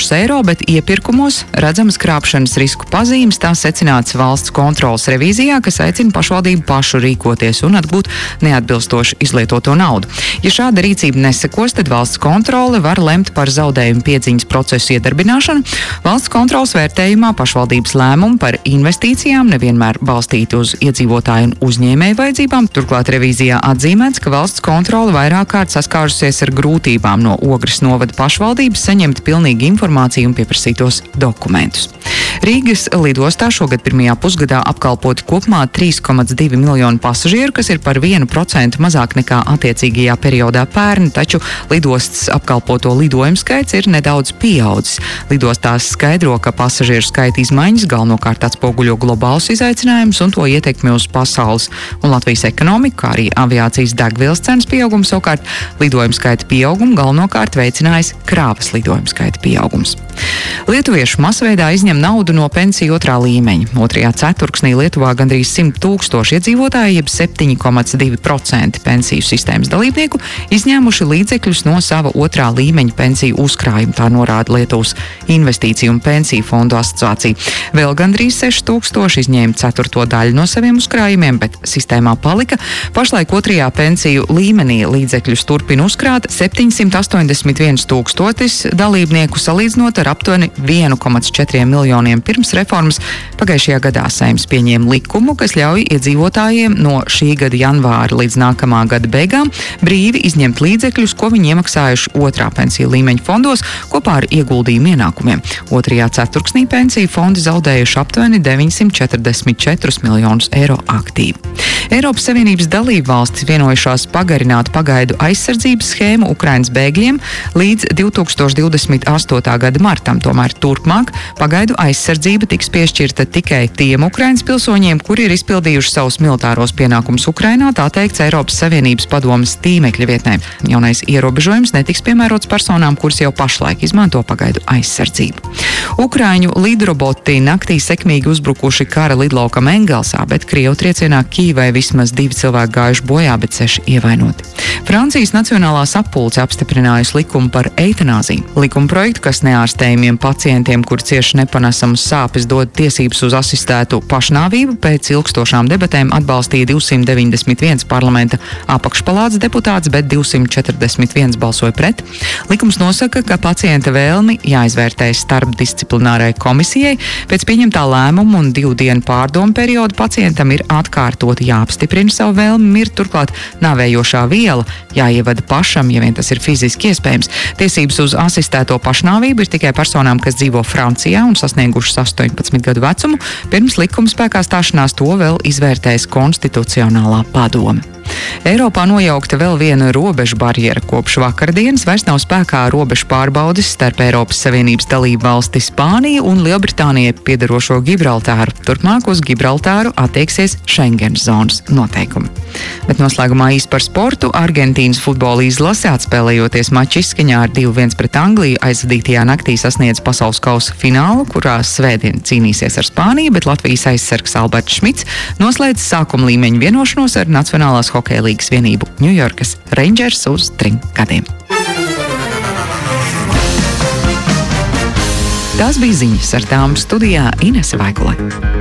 eiro, bet iepirkumos redzamas krāpšanas risku pazīmes. Tā secināts valsts kontrolas revīzijā, kas aicina pašvaldību pašu rīkoties un atgūt neatbilstoši izlietoto naudu. Ja šāda rīcība nesekos, tad valsts kontrole var lemt par zaudējumu piedziņas procesu iedarbināšanu. Valsts kontroles vērtējumā pašvaldības lēmumu par investīcijām nevienmēr balstīti uz iedzīvotāju un uzņēmēju vajadzībām. Turklāt revīzijā atzīmēts, ka valsts kontrole vairāk kārt saskārusies ar grūtībām no Ogres novada pašvaldības saņemt pilnīgu informāciju un pieprasītos dokumentus. Rīgas lidostā šogad pirmajā pusgadā apkalpoti kopumā 3,2 miljonu pasažieru, kas ir par 1% mazāk nekā attiecīgajā periodā pērn, taču lidostas apkalpoto lidojumu skaits ir nedaudz pieaudzis. Lidostās skaidro, ka pasažieru skaita izmaiņas galvenokārt atspoguļo globālus izaicinājumus un to ietekmi uz pasaules un Latvijas ekonomiku, kā arī aviācijas degvielas cenas pieaugums. Savukārt lidojumu skaita pieaugumu galvenokārt veicinājis krāvas lidojumu skaita pieaugums. Lietuvieši masveidā izņem naudu no pensiju otrā līmeņa. Otrajā ceturksnī Lietuvā gandrīz 100 000 iedzīvotāji, jeb 7,2% pensiju sistēmas dalībnieku, izņēmuši līdzekļus no sava otrā līmeņa pensiju uzkrājuma, tā norāda Lietuvas Investīciju un pensiju fondu asociācija. Vēl gandrīz 6 000 izņēma ceturto daļu no saviem uzkrājumiem, bet sistēmā palika. Pašlaik otrajā pensiju līmenī līdzekļus turpina uzkrāt 781 000 dalībnieku, salīdzinot ar aptuveni 1,4 miljoniem pirms reformas. Pagājušajā gadā Saeims pieņēma likumu, kas ļauj iedzīvotājiem no šī gada janvāra līdz nākamā gada beigām brīvi izņemt līdzekļus, ko viņi iemaksājuši otrā pensiju līmeņa fondos kopā ar ieguldījumu ienākumiem. Otrajā ceturksnī pensiju fondi zaudējuši aptuveni 944 miljonus eiro aktīvu. Eiropas Savienības dalību valstis vienojušās pagarināt pagaidu aizsardzības schēmu Ukrainas bēgļiem līdz 2028. gada martam. Tomēr turpmāk pagaidu aizsardzība tiks piešķirta tikai tiem Ukrainas pilsoņiem, kuri ir izpildījuši savus militāros pienākumus Ukrainā, tā teikts Eiropas Savienības padomes tīmekļa vietnē. Jaunais ierobežojums netiks piemērots personām, kuras jau pašlaik izmanto pagaidu aizsardzību. Ukraiņu lidroboti naktī sekmīgi uzbrukuši kara lidlaukam Engelsā, bet Krievu triecienā Kīvai vismaz 2 cilvēki gājuši bojā, bet 6 ievainoti. Francijas Nacionālā sapulce apstiprinājusi likumu par eitanāziju. Likuma projektu, kas neārstējumiem pacientiem, kur cieši nepanesamas sāpes, dod tiesības uz asistētu pašnāvību, pēc ilgstošām debatēm atbalstīja 291 parlamenta apakšpalātas deputāts, bet 241 balsoja pret. Likums nosaka, ka pacienta vēlmi jāizvērtē starpdisciplinārai komisijai. Pēc pieņemtā lēmuma un 2 dienu pārdomu periodu pacientam ir atkārtoti jāapstiprina savu vēlmi mirt, turklāt nāvējošā viela jāievada pašam, ja vien tas ir fiziski iespējams. Tiesības uz asistēto pašnāvību ir tikai personām, kas dzīvo Francijā un sasniegušas 18 gadu vecumu. Pirms likuma spēkā stāšanās to vēl izvērtēs Konstitucionālā padome. Eiropā nojaukta vēl viena robežu barjera. Kopš vakardienas vairs nav spēkā robežu pārbaudes starp Eiropas Savienības dalību valsti Spāniju un Lielbritānijai piederošo Gibraltāru. Turpmāk uz Gibraltāru attieksies Schengenas zonas noteikumi. Bet noslēgumā īsi par sportu. Argentīnas futbola izlase, atspēlējoties maču izskaņā ar 2-1 pret Angliju, aizvadītajā naktī sasniedz pasaules kausa finālu, kurā svētdien cīnīsies ar Spāniju, bet Latvijas aizsargs Alberts Šmits noslēdz sākuma līmeņa vienošanos ar Nacionālās hokeja līgas vienību Ņujorkas Rangers uz 3 gadiem. Tās bija ziņas, ar tām studijā Inese Vaigule.